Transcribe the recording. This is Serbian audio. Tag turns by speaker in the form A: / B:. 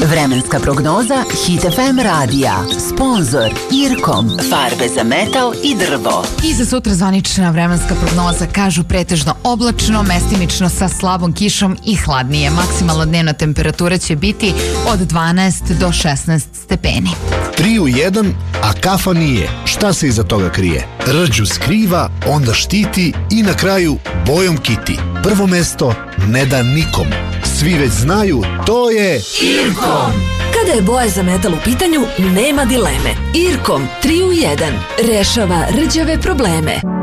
A: Vremenska prognoza Hit FM radija. Sponzor Irkom. Farbe za metal i drvo.
B: I za sutra zvanična vremenska prognoza kažu pretežno oblačno, mestimično sa slabom kišom i hladnije. Maksimalna dnevna temperatura će biti od 12 do 16 stepeni.
C: 3 u 1, a kafa nije. Šta se iza toga krije? Rđu skriva, onda štiti i na kraju bojom kiti. Prvo mesto ne da nikom. Svi već znaju, to je Irkom.
D: Kada je boja za metal u pitanju, nema dileme. Irkom 3 u 1 rešava rđave probleme.